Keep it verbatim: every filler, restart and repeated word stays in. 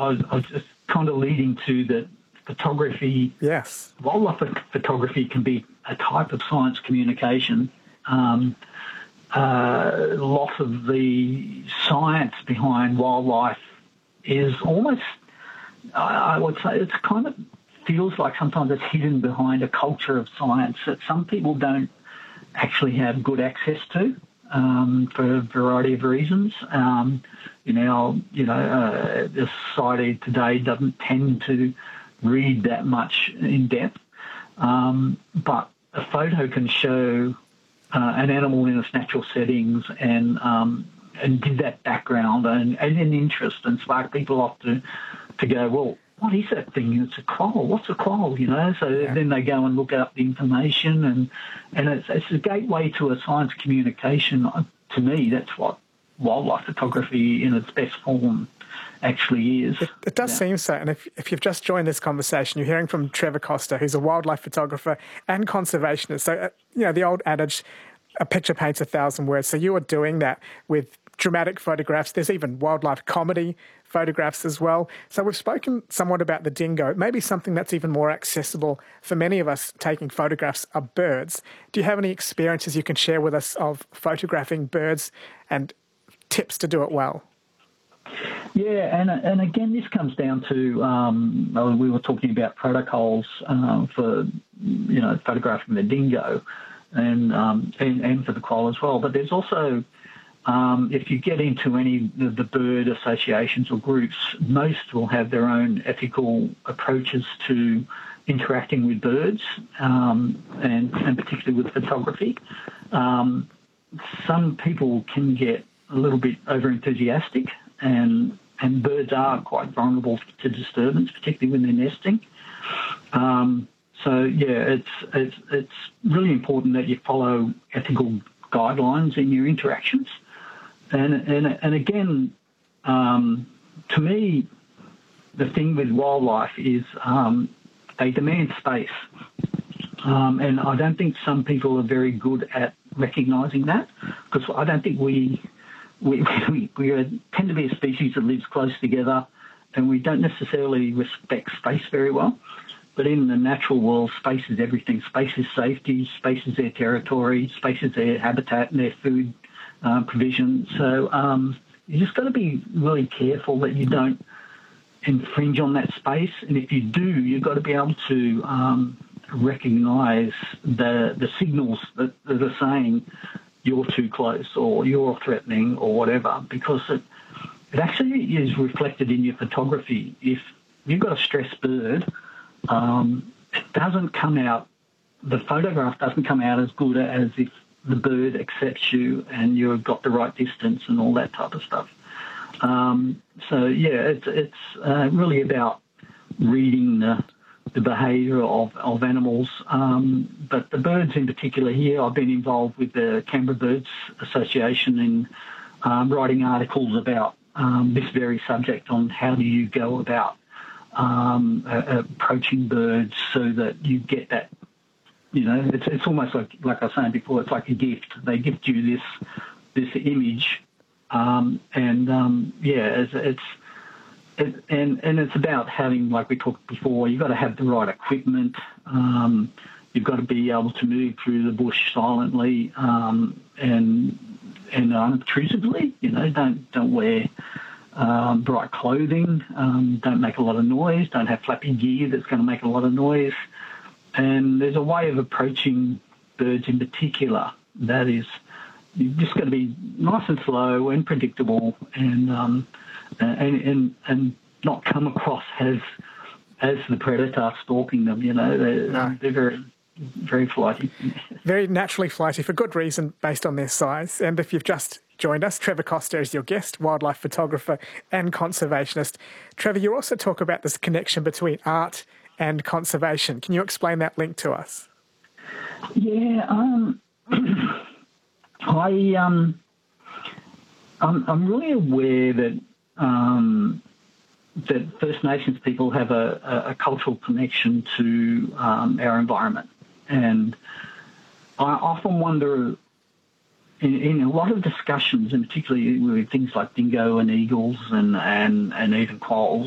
I was, I was just kind of leading to that photography. Yes. Wildlife photography can be a type of science communication. Um, uh, lots of the science behind wildlife is almost, I, I would say, it's kind of feels like sometimes it's hidden behind a culture of science that some people don't actually have good access to um, for a variety of reasons. Um, you know, you know, uh, the society today doesn't tend to read that much in depth, um, but a photo can show uh, an animal in its natural settings and um, and give that background and, and an interest and spark people off to to go, well, what is that thing? It's a quoll. What's a quoll? You know, so yeah. Then they go and look up the information, and and it's it's a gateway to a science communication. To me, that's what wildlife photography in its best form actually is. It, it does yeah. seem so. And if, if you've just joined this conversation, you're hearing from Trevor Coster, who's a wildlife photographer and conservationist. So, uh, you know, the old adage, a picture paints a thousand words. So you are doing that with dramatic photographs. There's even wildlife comedy photographs as well. So we've spoken somewhat about the dingo. Maybe something that's even more accessible for many of us taking photographs of birds. Do you have any experiences you can share with us of photographing birds and tips to do it well? Yeah, and and again, this comes down to um, we were talking about protocols uh, for you know photographing the dingo, and um, and, and for the quoll as well. But there's also um, if you get into any of the bird associations or groups, most will have their own ethical approaches to interacting with birds, um, and and particularly with photography. Um, some people can get a little bit over enthusiastic. And and birds are quite vulnerable to disturbance, particularly when they're nesting. Um, so yeah, it's it's it's really important that you follow ethical guidelines in your interactions. And and and again, um, to me, the thing with wildlife is um, they demand space, um, and I don't think some people are very good at recognising that, because I don't think we. We, we, we are, tend to be a species that lives close together, and we don't necessarily respect space very well. But in the natural world, space is everything. Space is safety, space is their territory, space is their habitat and their food uh, provision. So um, you just got to be really careful that you don't infringe on that space. And if you do, you've got to be able to um, recognise the, the signals that, that are saying, you're too close or you're threatening or whatever, because it, it actually is reflected in your photography. If you've got a stressed bird, um, it doesn't come out, the photograph doesn't come out as good as if the bird accepts you and you've got the right distance and all that type of stuff. Um, so, yeah, it's, it's uh, really about reading the the behaviour of, of animals. Um, but the birds in particular here, I've been involved with the Canberra Birds Association in um, writing articles about um, this very subject on how do you go about um, uh, approaching birds so that you get that, you know, it's, it's almost like, like I was saying before, it's like a gift. They gift you this, this image um, and, um, yeah, it's, it's It, and, and it's about having, like we talked before, you've got to have the right equipment. Um, you've got to be able to move through the bush silently um, and and unobtrusively. You know, don't don't wear um, bright clothing. Um, don't make a lot of noise. Don't have flappy gear that's going to make a lot of noise. And there's a way of approaching birds in particular that is, you've just got to be nice and slow and predictable, and um, and, and and not come across as as the predator stalking them. You know, they're, no. they're very very flighty. Very naturally flighty for good reason based on their size. And if you've just joined us, Trevor Coster is your guest, wildlife photographer and conservationist. Trevor, you also talk about this connection between art and conservation. Can you explain that link to us? Yeah, um, I um, I'm, I'm really aware that um, that First Nations people have a, a, a cultural connection to um, our environment, and I often wonder, in, in a lot of discussions, and particularly with things like dingo and eagles and and, and even quolls,